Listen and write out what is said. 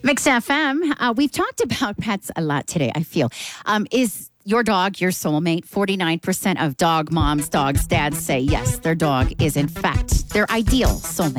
Mix FM. We've talked about pets a lot today, I feel. Is your dog your soulmate? 49% of dog moms, dogs, dads say yes, their dog is in fact their ideal soulmate.